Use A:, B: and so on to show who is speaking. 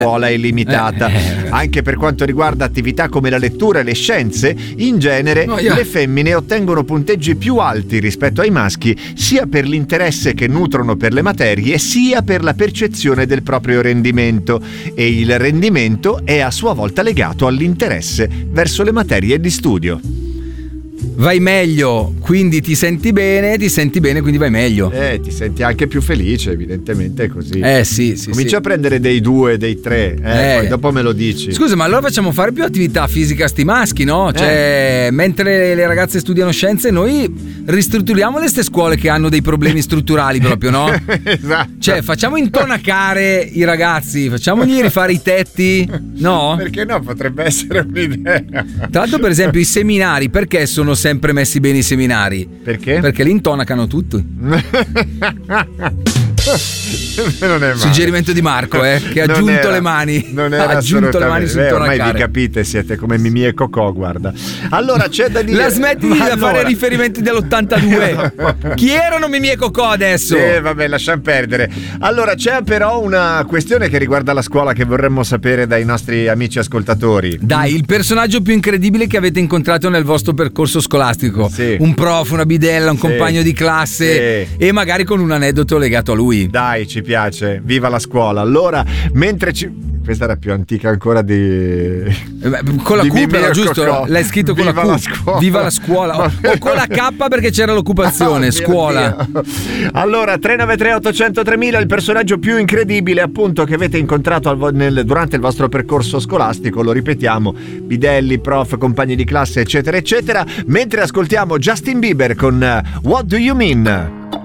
A: scuola è limitata. Anche per quanto riguarda attività come la lettura e le scienze, in genere le femmine ottengono punteggi più alti rispetto ai maschi, sia per l'interesse che nutrono per le materie, sia per la percezione del proprio rendimento. E il rendimento è a sua volta legato all'interesse verso le materie di studio.
B: Vai meglio, quindi ti senti bene, quindi vai meglio.
A: Ti senti anche più felice, evidentemente è così.
B: Sì.
A: Cominci a prendere dei 2, dei 3, poi dopo me lo dici.
B: Scusa, ma allora facciamo fare più attività fisica a sti maschi, no? Cioè, mentre le ragazze studiano scienze, noi ristrutturiamo queste scuole che hanno dei problemi strutturali proprio, no?
A: Esatto.
B: Cioè, facciamo intonacare i ragazzi, facciamogli rifare i tetti, no?
A: Perché no? Potrebbe essere un'idea.
B: Tra l'altro, per esempio, i seminari, perché sono sempre messi bene i seminari?
A: Perché?
B: Perché li intonacano tutti.
A: Non è male.
B: Suggerimento di Marco, che ha aggiunto le mani.
A: Non era
B: ha aggiunto le mani su intonacare.
A: Ormai vi capite, siete come Mimì e Cocò, guarda. Allora c'è da dire.
B: La smetti di fare riferimenti dell'82. Chi erano Mimì e Cocò adesso?
A: Vabbè, lasciamo perdere. Allora c'è però una questione che riguarda la scuola che vorremmo sapere dai nostri amici ascoltatori.
B: Dai, il personaggio più incredibile che avete incontrato nel vostro percorso scolastico.
A: Sì.
B: Un prof, una bidella, un compagno di classe e magari con un aneddoto legato a lui.
A: Dai, ci piace, viva la scuola. Allora, questa era più antica ancora
B: con la Q però, giusto?
A: Cocò.
B: L'hai scritto con
A: viva
B: la Q. Viva la scuola. O con la K perché c'era l'occupazione, scuola.
A: Dio. Allora, 393 800 3000, il personaggio più incredibile appunto che avete incontrato durante il vostro percorso scolastico, lo ripetiamo, bidelli, prof, compagni di classe, eccetera, eccetera, mentre ascoltiamo Justin Bieber con What Do You Mean?